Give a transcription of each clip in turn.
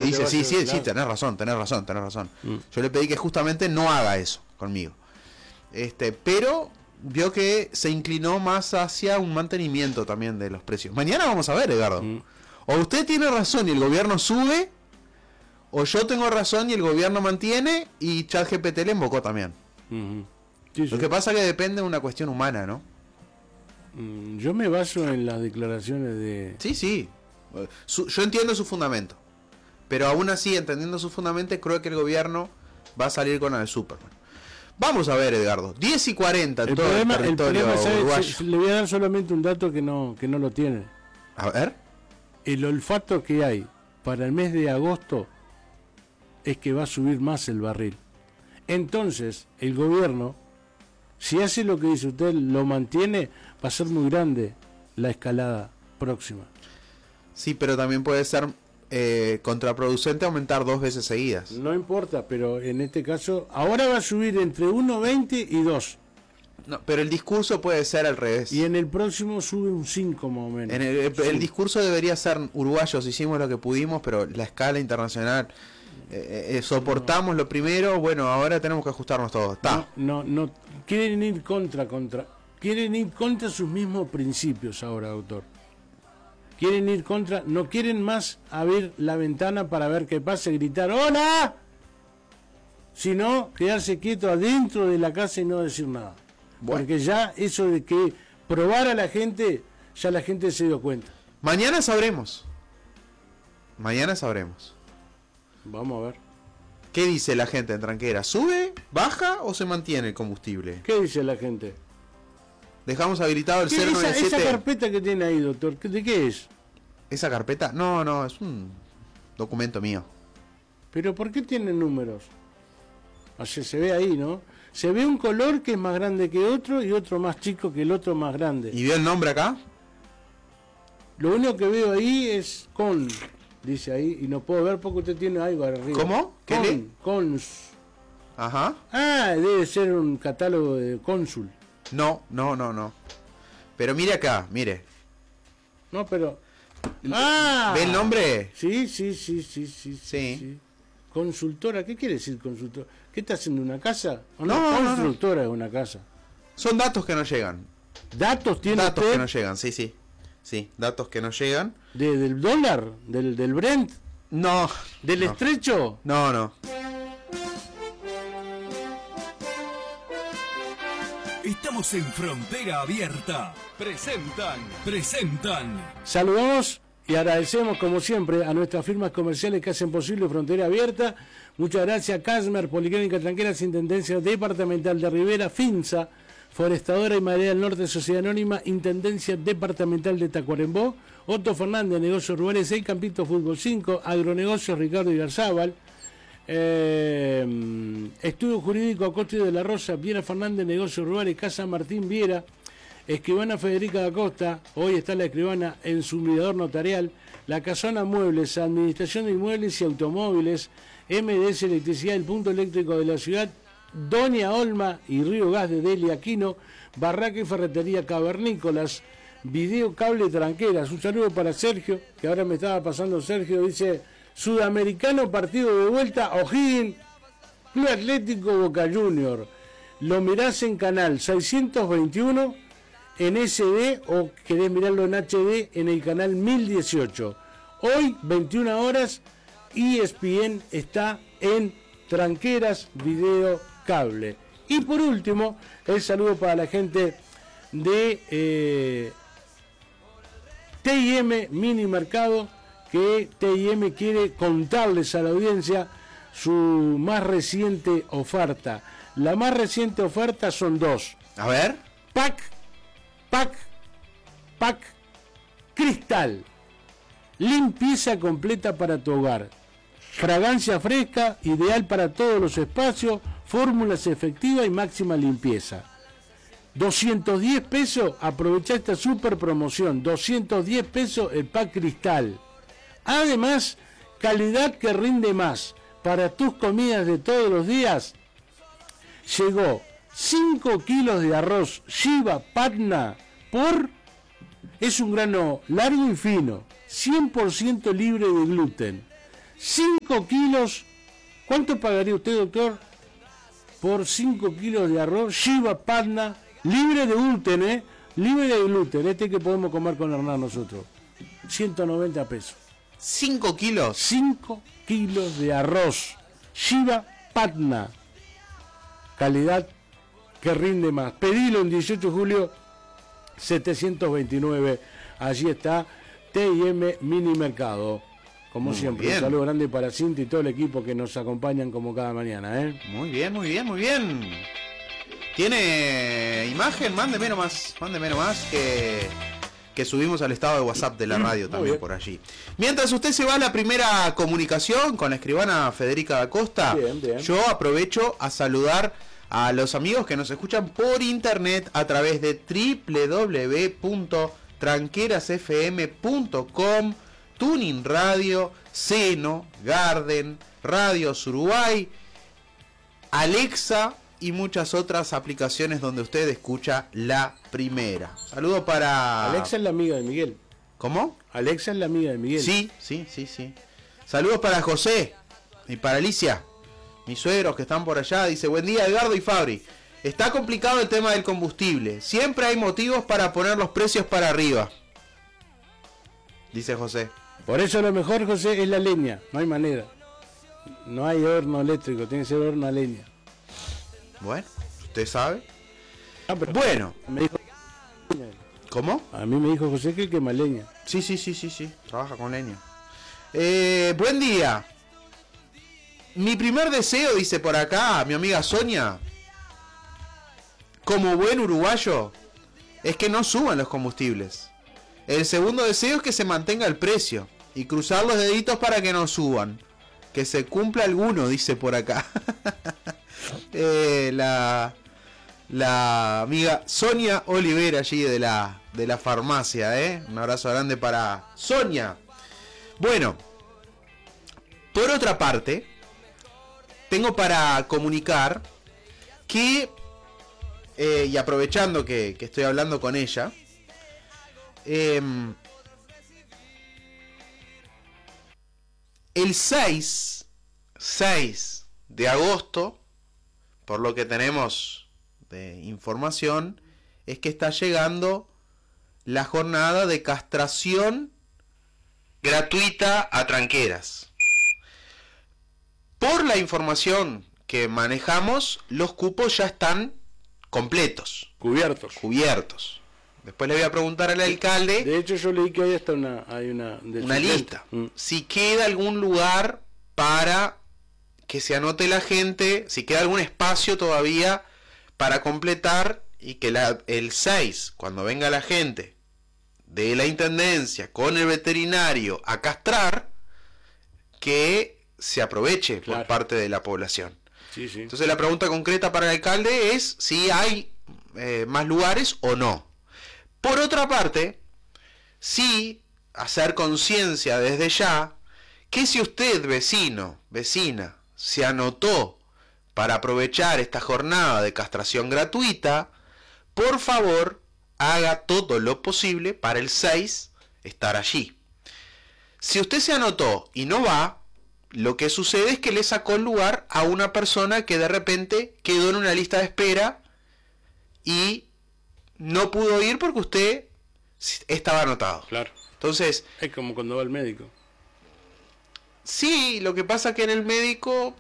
dice, sí, claro. tenés razón. Yo le pedí que justamente no haga eso conmigo. Pero vio que se inclinó más hacia un mantenimiento también de los precios. Mañana vamos a ver, Edgardo. O usted tiene razón y el gobierno sube, o yo tengo razón y el gobierno mantiene, y ChatGPT le invocó también. Sí. Lo que pasa es que depende de una cuestión humana, ¿no? Yo me baso en las declaraciones de... Sí. Yo entiendo su fundamento. Pero aún así, entendiendo su fundamento, creo que el gobierno va a salir con el Superman. Vamos a ver, Edgardo. 10:40 en todo el territorio uruguayo. Le voy a dar solamente un dato que no lo tiene. A ver. El olfato que hay para el mes de agosto es que va a subir más el barril. Entonces, el gobierno, si hace lo que dice usted, lo mantiene, va a ser muy grande la escalada próxima. Sí, pero también puede ser contraproducente aumentar 2 veces seguidas. No importa, pero en este caso, ahora va a subir entre 1,20 y 2. No, pero el discurso puede ser al revés. Y en el próximo sube un 5 más o menos. El discurso debería ser: uruguayos, hicimos lo que pudimos, pero la escala internacional, soportamos lo primero, bueno, ahora tenemos que ajustarnos todos. No, quieren ir quieren ir contra sus mismos principios ahora, doctor. Quieren ir contra, no quieren más abrir la ventana para ver qué pasa, gritar ¡hola!, sino quedarse quieto adentro de la casa y no decir nada. Bueno. Porque ya eso de que probar a la gente, ya la gente se dio cuenta. Mañana sabremos. Vamos a ver. ¿Qué dice la gente en Tranquera? ¿Sube, baja o se mantiene el combustible? ¿Qué dice la gente? Dejamos habilitado el 097. Esa carpeta que tiene ahí, doctor, ¿de qué es? ¿Esa carpeta? No, es un documento mío. ¿Pero por qué tiene números? O sea, se ve ahí, ¿no? Se ve un color que es más grande que otro y otro más chico que el otro más grande. ¿Y veo el nombre acá? Lo único que veo ahí es con, dice ahí, y no puedo ver porque usted tiene algo arriba. ¿Cómo? ¿Qué lee? Cons. Ajá. Ah, debe ser un catálogo de cónsul. No. Pero mire acá, mire. No, pero... ¡Ah! ¿Ve el nombre? Sí. Consultora, ¿qué quiere decir consultora? ¿Qué está haciendo, una casa? No, constructora es una casa. Son datos que no llegan. ¿Datos tiene Datos usted? que no llegan, sí. Sí, datos que no llegan. ¿Del dólar? ¿Del Brent? No. ¿Del estrecho? No. Estamos en Frontera Abierta. Presentan. Saludamos y agradecemos, como siempre, a nuestras firmas comerciales que hacen posible Frontera Abierta. Muchas gracias a Casmer, Policlínica Tranqueras, Intendencia Departamental de Rivera, Finsa, Forestadora y Madera del Norte, Sociedad Anónima, Intendencia Departamental de Tacuarembó, Otto Fernández, Negocios Rurales 6, Campito Fútbol 5, Agronegocios Ricardo Igarzábal, Estudio Jurídico Acosta de la Rosa, Viera Fernández, Negocios Rurales, Casa Martín Viera, Escribana Federica da Costa, hoy está la escribana en su mirador notarial, La Casona Muebles, Administración de Inmuebles y Automóviles, MDS Electricidad, el punto eléctrico de la ciudad, Doña Olma y Río Gas de Delia Aquino, Barraca y Ferretería Cavernícolas, Video Cable Tranqueras. Un saludo para Sergio, que ahora me estaba pasando Sergio, dice: Sudamericano, partido de vuelta, O'Higgins, Club Atlético Boca Junior. Lo mirás en canal 621 en SD o querés mirarlo en HD en el canal 1018. Hoy, 21 horas, ESPN está en Tranqueras Video Cable. Y por último, el saludo para la gente de TIM Mini Mercado, que TIM quiere contarles a la audiencia su más reciente oferta. La más reciente oferta son dos. A ver. Pack Cristal. Limpieza completa para tu hogar. Fragancia fresca, ideal para todos los espacios, fórmulas efectivas y máxima limpieza. 210 pesos, aprovecha esta super promoción. 210 pesos el pack Cristal. Además, calidad que rinde más. Para tus comidas de todos los días, llegó 5 kilos de arroz Shiva Patna es un grano largo y fino, 100% libre de gluten. 5 kilos. ¿Cuánto pagaría usted, doctor, por 5 kilos de arroz Shiva Patna, libre de gluten, libre de gluten, que podemos comer con Hernán nosotros? 190 pesos. 5 kilos. 5 kilos de arroz Shiva Patna, calidad que rinde más. Pedilo en 18 de julio 729. Allí está T&M Mini Mercado. Como siempre, bien. Un saludo grande para Cinti y todo el equipo que nos acompañan como cada mañana. Muy bien, muy bien, muy bien. ¿Tiene imagen? Mándeme nomás que subimos al estado de WhatsApp de la radio también por allí. Mientras usted se va a la primera comunicación con la escribana Federica da Costa, Bien. yo aprovecho a saludar a los amigos que nos escuchan por internet a través de www.tranquerasfm.com, Tuning Radio, Seno, Garden, Radios Uruguay, Alexa y muchas otras aplicaciones donde usted escucha la primera. Saludo para... Alexa es la amiga de Miguel. ¿Cómo? Alexa es la amiga de Miguel. Sí. Saludos para José y para Alicia, mis suegros que están por allá. Dice, buen día Edgardo y Fabri. Está complicado el tema del combustible. Siempre hay motivos para poner los precios para arriba. Dice José. Por eso lo mejor, José, es la leña. No hay manera. No hay horno eléctrico, tiene que ser horno a leña. Bueno, usted sabe. Pero Bueno. me dijo... ¿Cómo? A mí me dijo José que quema leña. Sí. Trabaja con leña. Buen día. Mi primer deseo, dice por acá mi amiga Sonia, como buen uruguayo, es que no suban los combustibles. El segundo deseo es que se mantenga el precio y cruzar los deditos para que no suban. Que se cumpla alguno, dice por acá. La amiga Sonia Olivera allí de la farmacia, Un abrazo grande para Sonia. Bueno, por otra parte, tengo para comunicar que, y aprovechando que estoy hablando con ella, el 6 de agosto, por lo que tenemos de información, es que está llegando la jornada de castración gratuita a tranqueras. Por la información que manejamos, los cupos ya están completos. Cubiertos. Después le voy a preguntar al alcalde. De hecho, yo leí que hay hasta una lista. Si queda algún lugar para que se anote la gente, si queda algún espacio todavía para completar y que el 6, cuando venga la gente de la intendencia con el veterinario a castrar, que se aproveche por parte de la población. Sí. Entonces la pregunta concreta para el alcalde es si hay más lugares o no. Por otra parte, sí hacer conciencia desde ya que si usted, vecino, vecina, se anotó para aprovechar esta jornada de castración gratuita, por favor, haga todo lo posible para el 6 estar allí. Si usted se anotó y no va, lo que sucede es que le sacó el lugar a una persona que de repente quedó en una lista de espera y no pudo ir porque usted estaba anotado. Claro. Entonces, es como cuando va al médico. Sí, lo que pasa que en el médico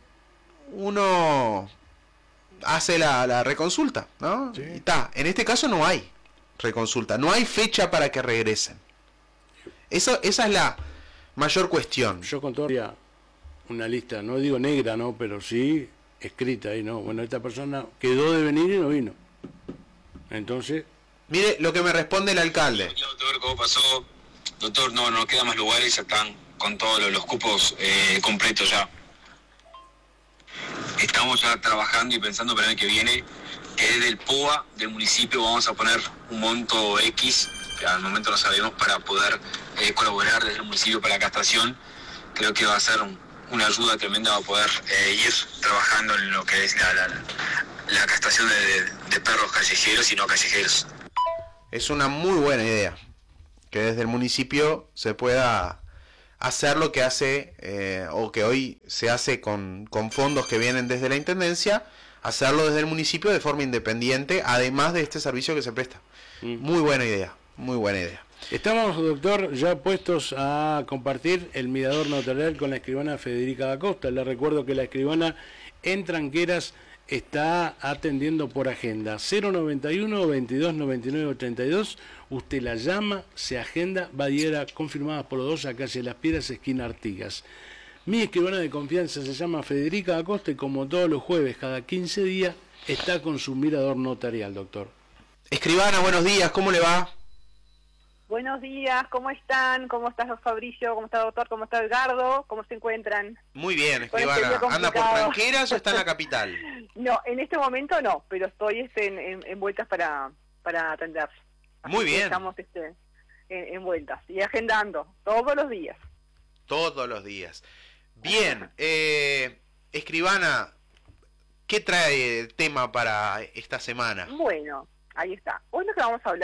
uno hace la reconsulta, ¿no? Sí. Y está. En este caso no hay reconsulta, no hay fecha para que regresen. Esa es la mayor cuestión. Yo con todo una lista, no digo negra, ¿no? Pero sí escrita ahí, ¿no? Bueno, esta persona quedó de venir y no vino. Entonces... Mire lo que me responde el alcalde. Doctor, ¿cómo pasó? Doctor, no quedan más lugares, ya están con todos los cupos completos ya. Estamos ya trabajando y pensando para el año que viene que desde el POA del municipio vamos a poner un monto X, que al momento no sabemos, para poder colaborar desde el municipio para la castración. Creo que va a ser una ayuda tremenda para poder ir trabajando en lo que es la castración de perros callejeros y no callejeros. Es una muy buena idea que desde el municipio se pueda hacer lo que hace, o que hoy se hace con fondos que vienen desde la Intendencia, hacerlo desde el municipio de forma independiente, además de este servicio que se presta. Muy buena idea, muy buena idea. Estamos, doctor, ya puestos a compartir el mirador notarial con la escribana Federica da Costa. Le recuerdo que la escribana en Tranqueras está atendiendo por agenda 091 22 99 82. Usted la llama, se agenda, va a ir confirmada por los dos a calle Las Piedras, esquina Artigas. Mi escribana de confianza se llama Federica da Costa y como todos los jueves, cada 15 días, está con su mirador notarial, doctor. Escribana, buenos días, ¿cómo le va? Buenos días, ¿cómo están? ¿Cómo estás, Fabricio? ¿Cómo está, doctor? ¿Cómo está, Edgardo? ¿Cómo se encuentran? Muy bien, escribana. ¿Anda por Tranqueras o está en la capital? No, en este momento no, pero estoy en vueltas para atender. Así muy bien. Estamos en vueltas y agendando todos los días. Todos los días. Bien, escribana, ¿qué trae el tema para esta semana? Bueno, ahí está. Hoy lo que vamos a hablar